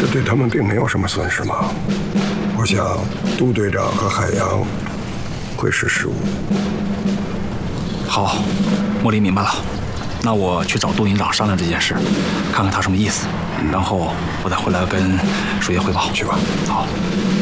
对他们并没有什么损失嘛。我想杜队长和海洋会识时务。 好，茉莉明白了。那我去找杜营长商量这件事，看看他什么意思，然后我再回来跟水爷汇报。 去吧。 好。